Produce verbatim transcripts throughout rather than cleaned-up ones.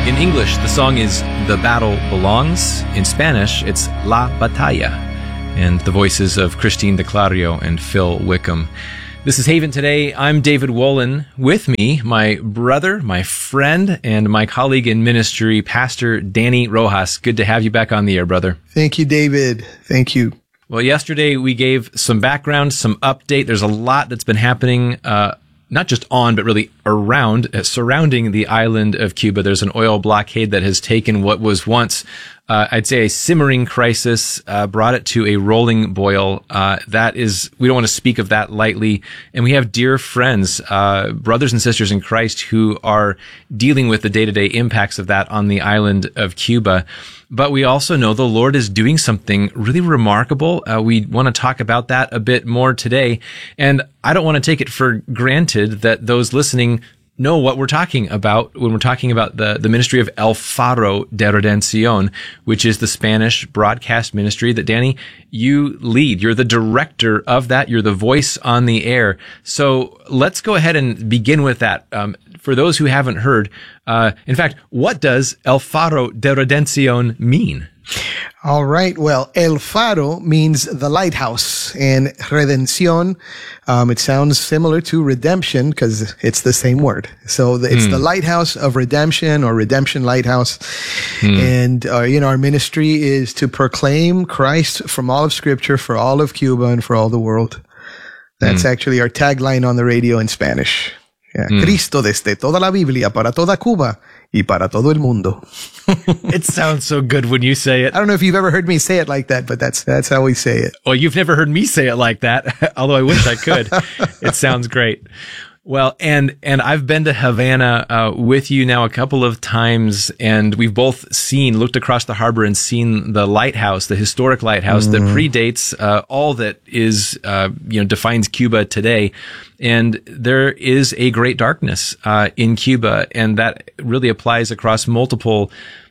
In English, the song is The Battle Belongs. In Spanish, it's La Batalla. And the voices of Christine DeClario and Phil Wickham. This is Haven Today. I'm David Wolin. With me, my brother, my friend, and my colleague in ministry, Pastor Danny Rojas. Good to have you back on the air, brother. Thank you, David. Thank you. Well, yesterday we gave some background, some update. There's a lot that's been happening, uh, not just on, but really around, uh, surrounding the island of Cuba. There's an oil blockade that has taken what was once, uh, I'd say, a simmering crisis, uh, brought it to a rolling boil. Uh, that is, we don't want to speak of that lightly. And we have dear friends, uh, brothers and sisters in Christ who are dealing with the day-to-day impacts of that on the island of Cuba. But we also know the Lord is doing something really remarkable. Uh, we want to talk about that a bit more today. And I don't want to take it for granted that those listening know what we're talking about when we're talking about the, the ministry of El Faro de Redención, which is the Spanish broadcast ministry that, Danny, you lead. You're the director of that. You're the voice on the air. So let's go ahead and begin with that. Um, for those who haven't heard, uh, in fact, what does El Faro de Redención mean? All right. Well, El Faro means the lighthouse, and Redención, um, it sounds similar to redemption because it's the same word. So the, it's mm. the lighthouse of redemption, or redemption lighthouse. Mm. And, uh, you know, our ministry is to proclaim Christ from all of Scripture for all of Cuba and for all the world. That's mm. actually our tagline on the radio in Spanish. Yeah. Mm. Cristo desde toda la Biblia para toda Cuba y para todo el mundo. It sounds so good when you say it. I don't know if you've ever heard me say it like that, but that's that's how we say it. Well, you've never heard me say it like that, although I wish I could. It sounds great. Well, and and I've been to Havana uh, with you now a couple of times, and we've both seen, looked across the harbor and seen the lighthouse, the historic lighthouse mm. that predates uh, all that is, uh, you know, defines Cuba today. And there is a great darkness uh, in Cuba, and that really applies across multiple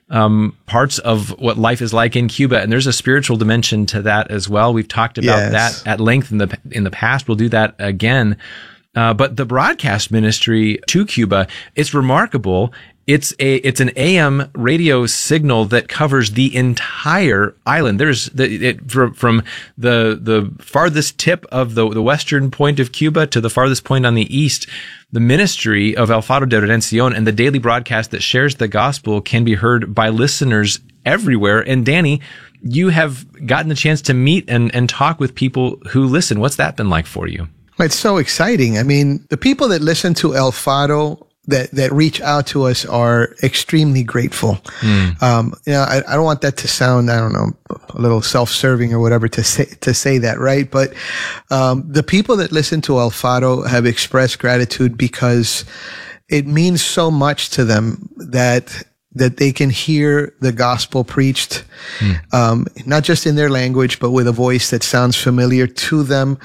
um parts of what life is like in Cuba. And there's a spiritual dimension to that as well. We've talked about yes. that at length in the in the past. We'll do that again. Uh, but the broadcast ministry to Cuba, it's remarkable. It's a, it's an A M radio signal that covers the entire island. There's the, it, from, from the, the farthest tip of the, the western point of Cuba to the farthest point on the east. The ministry of El Faro de Redención and the daily broadcast that shares the gospel can be heard by listeners everywhere. And Danny, you have gotten the chance to meet and, and talk with people who listen. What's that been like for you? It's so exciting. I mean, the people that listen to El Faro, that, that reach out to us, are extremely grateful. Mm. Um, you know, I, I don't want that to sound, I don't know, a little self-serving or whatever to say, to say that, right? But, um, the people that listen to El Faro have expressed gratitude because it means so much to them that that they can hear the gospel preached, mm. um, not just in their language, but with a voice that sounds familiar to them.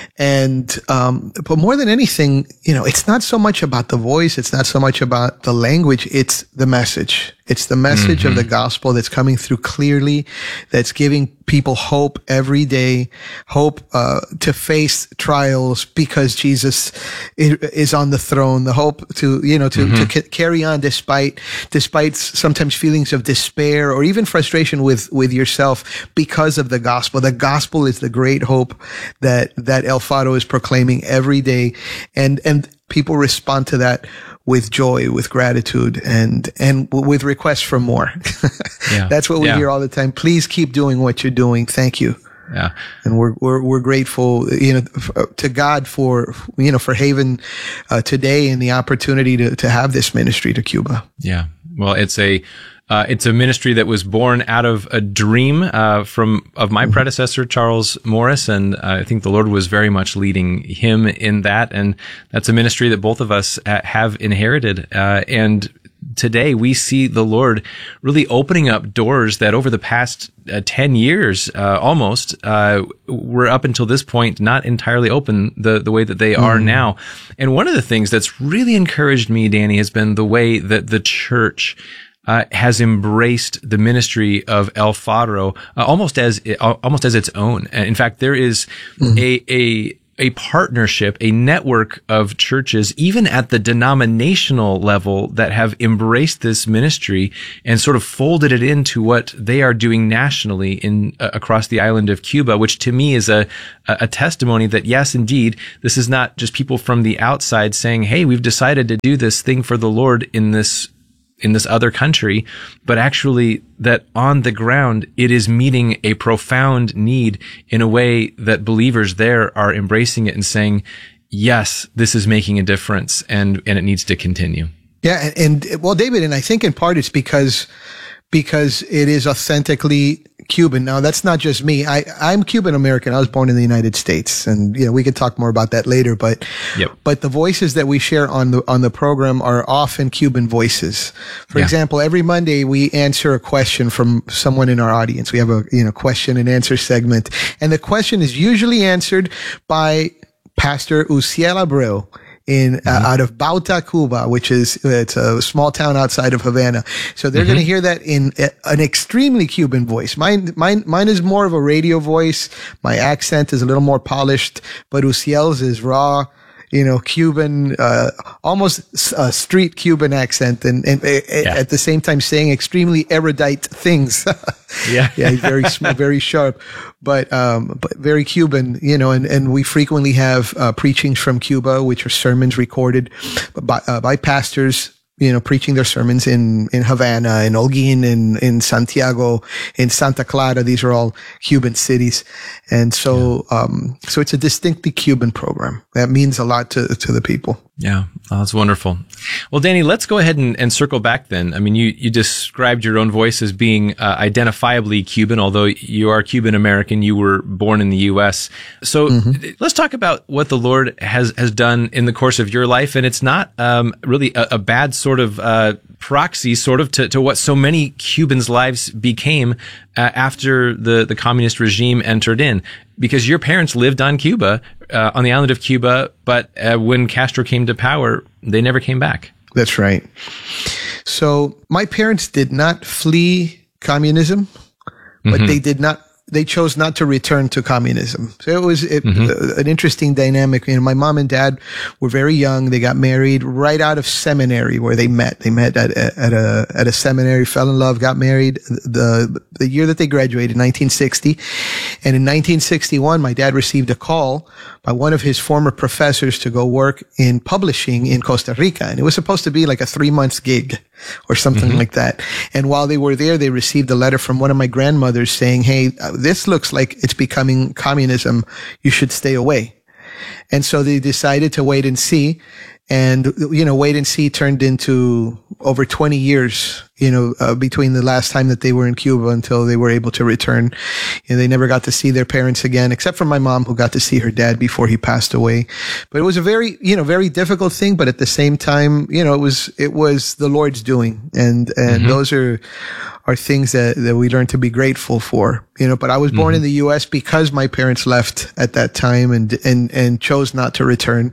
And, um, but more than anything, you know, it's not so much about the voice. It's not so much about the language. It's the message. It's the message mm-hmm. of the gospel that's coming through clearly, that's giving people hope every day, hope uh, to face trials because Jesus is on the throne, the hope to, you know, to, mm-hmm. to c- carry on despite, despite sometimes feelings of despair or even frustration with, with yourself because of the gospel. The gospel is the great hope that, that El Faro is proclaiming every day. And, and people respond to that with joy, with gratitude, and, and with requests for more. yeah. That's what we yeah. hear all the time. Please keep doing what you're doing. Thank you. Yeah. And we're, we're, we're grateful, you know, to God for, you know, for Haven, uh, today and the opportunity to, to have this ministry to Cuba. Yeah. Well, it's a, Uh, it's a ministry that was born out of a dream uh, from of my predecessor, Charles Morris, and uh, I think the Lord was very much leading him in that. And that's a ministry that both of us uh, have inherited. Uh, and today we see the Lord really opening up doors that over the past uh, ten years, uh, almost, uh, were up until this point not entirely open the, the way that they mm. are now. And one of the things that's really encouraged me, Danny, has been the way that the church Uh, has embraced the ministry of El Faro uh, almost as uh, almost as its own. In fact, there is mm-hmm. a a a partnership, a network of churches, even at the denominational level, that have embraced this ministry and sort of folded it into what they are doing nationally in uh, across the island of Cuba, which to me is a, a testimony that, yes, indeed, this is not just people from the outside saying, hey, we've decided to do this thing for the Lord in this in this other country, but actually that on the ground, it is meeting a profound need in a way that believers there are embracing it and saying, yes, this is making a difference, and, and it needs to continue. Yeah. And, and well, David, and I think in part it's because, because it is authentically Cuban. Now, that's not just me. I, I'm Cuban American. I was born in the United States, and you know we can talk more about that later. But yep. but the voices that we share on the on the program are often Cuban voices. For yeah. example, every Monday we answer a question from someone in our audience. We have a you know question and answer segment, and the question is usually answered by Pastor Uciel Abreu. In uh, mm-hmm. out of Bauta, Cuba, which is it's a small town outside of Havana. So they're mm-hmm. going to hear that in a, an extremely Cuban voice. Mine, mine, mine is more of a radio voice. My accent is a little more polished, but Uciel's is raw, you know, Cuban, uh, almost a street Cuban accent, and, and uh, yeah. at the same time saying extremely erudite things. yeah, yeah, he's very, very sharp, but um, but very Cuban, you know. And, and we frequently have uh, preachings from Cuba, which are sermons recorded by uh, by pastors, you know, preaching their sermons in, in Havana, in Holguin, in, in Santiago, in Santa Clara. These are all Cuban cities. And so, yeah. um, so it's a distinctly Cuban program. That means a lot to, to the people. Yeah. Oh, that's wonderful. Well, Danny, let's go ahead and, and circle back then. I mean, you, you described your own voice as being uh, identifiably Cuban, although you are Cuban American. You were born in the U S. So mm-hmm. let's talk about what the Lord has, has done in the course of your life. And it's not um, really a, a bad sort of uh, proxy sort of to, to what so many Cubans' lives became uh, after the, the communist regime entered in. Because your parents lived on Cuba, uh, on the island of Cuba, but uh, when Castro came to power, they never came back. That's right. So my parents did not flee communism, but mm-hmm. they did not. They chose not to return to communism. So it was it, mm-hmm. uh, an interesting dynamic. You know, my mom and dad were very young. They got married right out of seminary where they met. They met at, at a, at a seminary, fell in love, got married the, the year that they graduated, nineteen sixty. And in nineteen sixty-one, my dad received a call by one of his former professors to go work in publishing in Costa Rica. And it was supposed to be like a three month gig or something mm-hmm. like that. And while they were there, they received a letter from one of my grandmothers saying, hey, this looks like it's becoming communism. You should stay away. And so they decided to wait and see. And, you know, wait and see turned into over twenty years, you know, uh, between the last time that they were in Cuba until they were able to return. And they never got to see their parents again, except for my mom, who got to see her dad before he passed away. But it was a very, you know, very difficult thing. But at the same time, you know, it was, it was the Lord's doing. And, and mm-hmm. those are, are things that, that we learn to be grateful for, you know. But I was born mm-hmm. in the U S because my parents left at that time and, and, and chose not to return.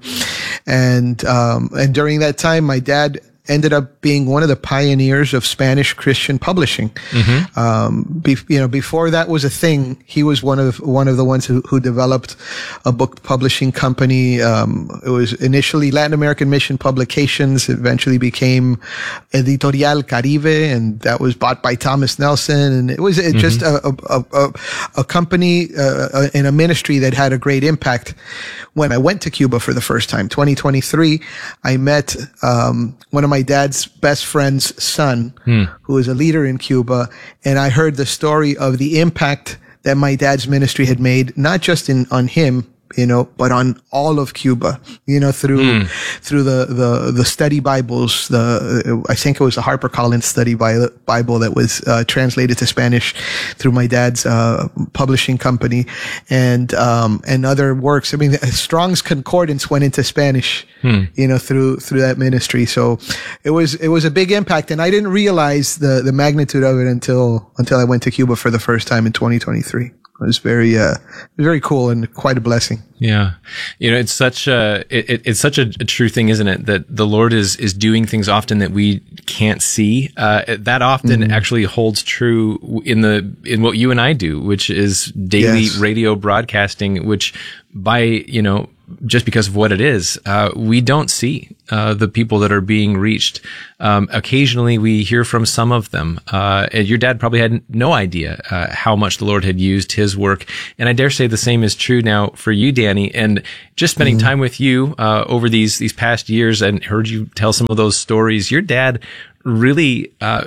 And, um, and during that time, my dad ended up being one of the pioneers of Spanish Christian publishing. Mm-hmm. Um, be, you know, before that was a thing, he was one of, one of the ones who, who developed a book publishing company. Um, it was initially Latin American Mission Publications. It eventually became Editorial Caribe, and that was bought by Thomas Nelson. And it was it mm-hmm. just a, a, a, a company, uh, in a ministry that had a great impact. When I went to Cuba for the first time, twenty twenty-three, I met, um, one of my dad's best friend's son, hmm. who is a leader in Cuba. And I heard the story of the impact that my dad's ministry had made, not just in, on him, you know, but on all of Cuba, you know, through, mm. through the, the, the study Bibles, the, I think it was the HarperCollins study Bible that was, uh, translated to Spanish through my dad's, uh, publishing company, and, um, and other works. I mean, Strong's Concordance went into Spanish, mm. you know, through, through that ministry. So it was, it was a big impact, and I didn't realize the, the magnitude of it until, until I went to Cuba for the first time in twenty twenty-three. It was very, uh, very cool and quite a blessing. Yeah. You know, it's such a, it, it's such a, a true thing, isn't it? That the Lord is, is doing things often that we can't see. Uh, that often mm-hmm. actually holds true in the, in what you and I do, which is daily yes. radio broadcasting, which by, you know, just because of what it is, uh, we don't see uh, the people that are being reached. Um, occasionally, we hear from some of them. Uh, and your dad probably had no idea uh, how much the Lord had used his work. And I dare say the same is true now for you, Danny. And just spending mm-hmm. time with you uh, over these these past years, and heard you tell some of those stories. Your dad really, uh,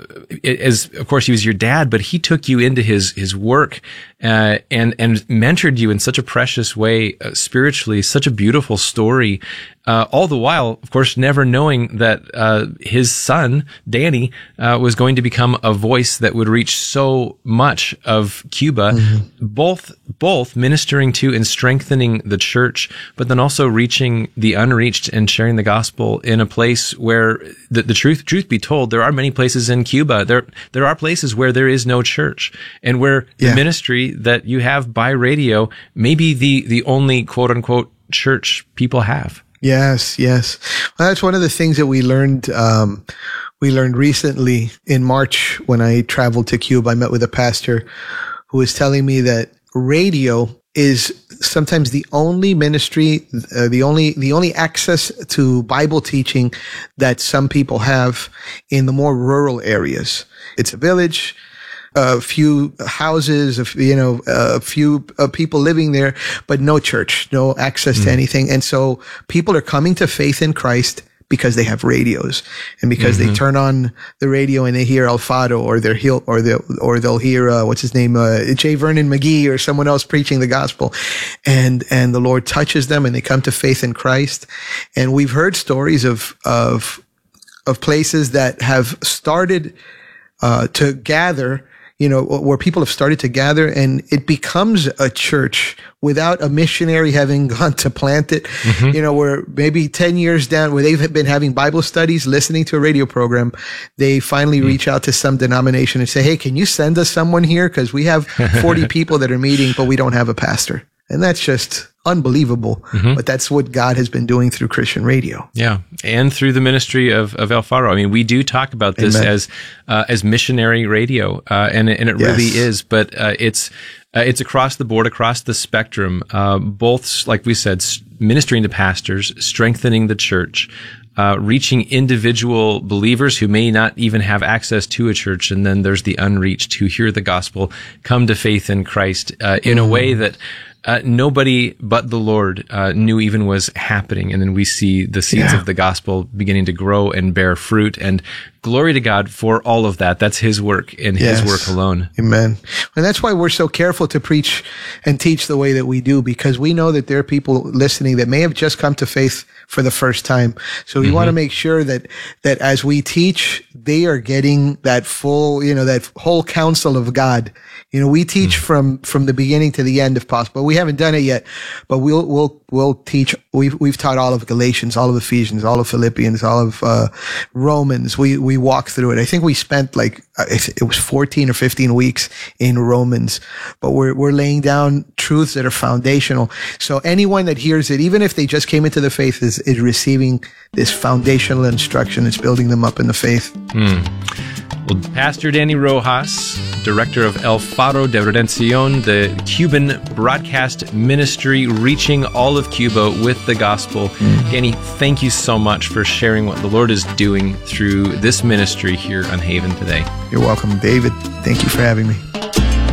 as of course he was your dad, but he took you into his his work uh, and and mentored you in such a precious way, uh, spiritually, such a beautiful story. Uh, all the while, of course, never knowing that uh, his son, Danny, uh, was going to become a voice that would reach so much of Cuba, mm-hmm. both both ministering to and strengthening the church, but then also reaching the unreached and sharing the gospel in a place where the, the truth, truth be told, there are many places in Cuba. There there are places where there is no church, and where yeah. the ministry that you have by radio may be the the only quote unquote church people have. Yes, yes. Well, that's one of the things that we learned. Um, we learned recently in March when I traveled to Cuba. I met with a pastor who was telling me that radio is sometimes the only ministry, uh, the only the only access to Bible teaching that some people have in the more rural areas. It's a village. A few houses, a, you know, a few uh, people living there, but no church, no access mm. to anything. And so people are coming to faith in Christ because they have radios, and because mm-hmm. they turn on the radio and they hear Alfaro, or they're he'll, or they'll or they'll hear uh, what's his name, uh, J. Vernon McGee, or someone else preaching the gospel, and and the Lord touches them and they come to faith in Christ. And we've heard stories of of of places that have started uh, to gather. You know, where people have started to gather, and it becomes a church without a missionary having gone to plant it. Mm-hmm. You know, where maybe ten years down, where they've been having Bible studies, listening to a radio program, they finally mm-hmm. reach out to some denomination and say, hey, can you send us someone here? Because we have forty people that are meeting, but we don't have a pastor. And that's just unbelievable. Mm-hmm. But that's what God has been doing through Christian radio. Yeah. And through the ministry of, of El Faro. I mean, we do talk about this Amen. as uh, as missionary radio, uh, and, and it yes. really is. But uh, it's uh, it's across the board, across the spectrum, uh, both, like we said, ministering to pastors, strengthening the church, Uh, reaching individual believers who may not even have access to a church. And then there's the unreached who hear the gospel, come to faith in Christ uh, in mm. a way that uh, nobody but the Lord uh, knew even was happening. And then we see the seeds yeah. of the gospel beginning to grow and bear fruit. And glory to God for all of that. That's his work and yes. his work alone. Amen. And that's why we're so careful to preach and teach the way that we do, because we know that there are people listening that may have just come to faith for the first time. So we mm-hmm. want to make sure that, that as we teach, they are getting that full, you know, that whole counsel of God. You know, we teach mm-hmm. from, from the beginning to the end if possible. We haven't done it yet, but we'll, we'll, we'll teach. We've, we've taught all of Galatians, all of Ephesians, all of Philippians, all of, uh, Romans. We, we walk through it. I think we spent like, it was fourteen or fifteen weeks in Romans, but we're, we're laying down truths that are foundational. So anyone that hears it, even if they just came into the faith, is, is receiving this foundational instruction. It's building them up in the faith. Mm. Well, Pastor Danny Rojas, director of El Faro de Redención, the Cuban broadcast ministry reaching all of Cuba with the gospel. Mm. Danny, thank you so much for sharing what the Lord is doing through this ministry here on Haven today. You're welcome, David. Thank you for having me.